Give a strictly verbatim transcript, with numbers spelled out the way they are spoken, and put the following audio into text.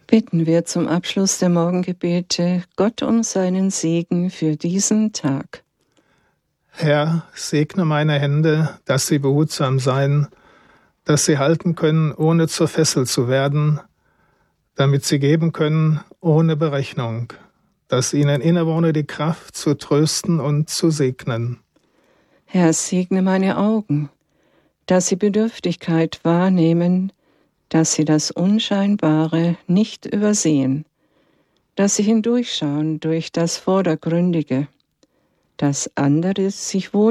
Bitten wir zum Abschluss der Morgengebete Gott um seinen Segen für diesen Tag. Herr, segne meine Hände, dass sie behutsam seien, dass sie halten können, ohne zur Fessel zu werden, damit sie geben können, ohne Berechnung, dass ihnen innewohne die Kraft zu trösten und zu segnen. Herr, segne meine Augen, dass sie Bedürftigkeit wahrnehmen, dass sie das Unscheinbare nicht übersehen, dass sie hindurchschauen durch das Vordergründige, dass andere sich wohl